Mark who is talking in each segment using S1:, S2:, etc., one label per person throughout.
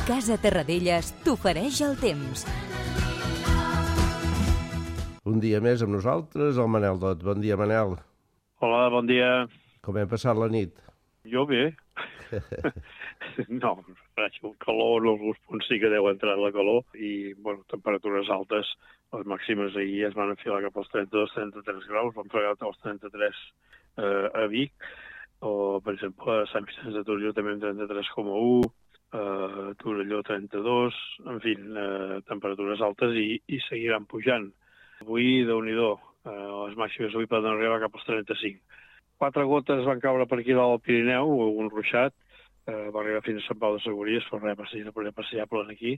S1: Casa Terradellas t'ofereix el temps.
S2: Un dia més amb nosaltres, el Manel Dot. Bon dia, Manel.
S3: Hola, bon dia.
S2: Com hem passat la nit?
S3: Jo bé. No, el calor, en alguns punts sí que deu entrar la calor i, bueno, temperatures altes. Les màximes ahir es van enfilar cap als 32-33 graus, vam fregar als 33 a Vic, o, per exemple, a Sant Vicenç de Torelló també amb 33,1, Torelló 32, en fi, temperatures altes i seguiran pujant. Avui, Déu-n'hi-do, les màximes avui poden arribar cap als 35. 4 gotes van caure per aquí dalt al Pirineu, un ruixat, va arribar fins a Sant Pau de Segúries, però res apreciable aquí,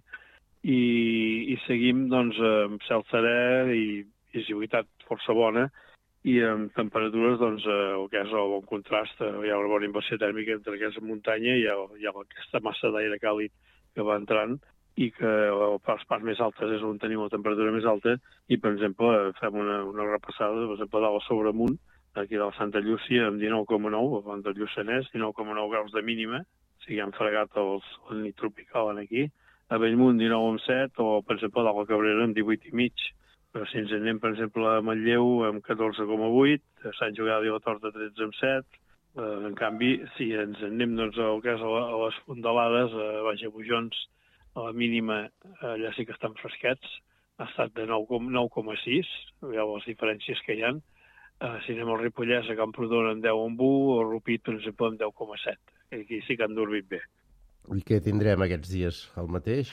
S3: i seguim doncs, amb cel serè i visibilitat força bona, i amb temperatures, doncs, el que és el bon contrast, hi ha una bona inversió tèrmica entre aquesta muntanya i hi ha aquesta massa d'aire càlid que va entrant, i que les parts més altes és on tenim la temperatura més alta, i, per exemple, fem una repassada, per exemple, dalt a Sobremunt, aquí de la Santa Llúcia, amb 19,9, a Font del Lluçanès, 19,9 graus de mínima, o sigui, han fregat el nit tropical aquí, a Bellmunt 19,7, o, per exemple, dalt a Cabrera amb 18,5. Però si ens anem, per exemple, a Manlleu amb 14,8, a Sant Jugadi i la Torta 13,7, en canvi, si ens anem doncs, al que és a les Fondalades, a Baix a Bujons, a la mínima, allà sí que estan fresquets, ha estat de 9,6, veieu les diferències que hi ha. Si anem al Ripollès, a Camprodon amb 10,1, o Rupit, per exemple, amb 10,7. Aquí sí que han dormit bé.
S2: I què tindrem aquests dies? El mateix?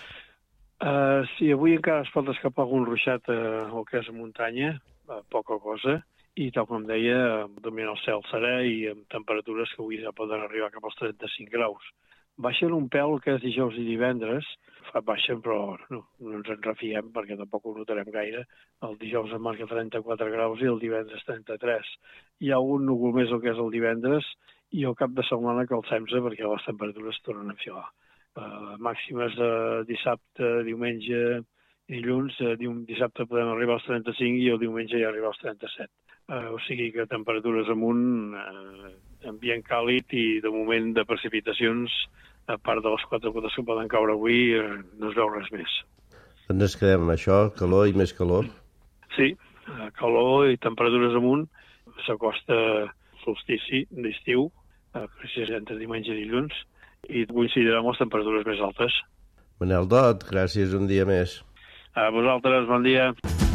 S3: Sí, avui encara es pot escapar algun ruixat al que és a muntanya, poca cosa, i tal com deia, domina el cel serè i amb temperatures que avui ja poden arribar cap als 35 graus. Baixen un pèl el que és dijous i divendres, baixen però no ens en refiem perquè tampoc ho notarem gaire. El dijous en marca 34 graus i el divendres 33. Hi ha un núvol més el que és el divendres i el cap de setmana que el setze perquè les temperatures tornen a enfilar. Màximes de dissabte, diumenge i dilluns. Dissabte podem arribar als 35 i el diumenge ja arribar als 37. O sigui que temperatures amunt, ambient càlid i de moment de precipitacions, a part de les 4 gotes que poden caure avui, no es veu res més.
S2: Doncs ens quedem amb això, calor i més calor.
S3: Sí, calor i temperatures amunt. S'acosta solstici d'estiu, precisament entre diumenge i dilluns, i coincidirà amb les temperatures més altes.
S2: Manel Dot, gràcies un dia més.
S3: A vosaltres, bon dia.